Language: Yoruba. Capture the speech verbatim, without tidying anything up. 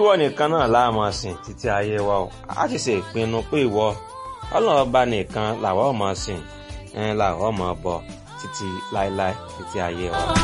ìwọ nìkan náà la máa sìn títí ayé wa o. A ti ṣe ìpinnu pé ìwọ Ọlọ́run ọba nìkan làwa ó máa sìn, ẹn làwa ó máa bọ títí láéláé títí ayé wa.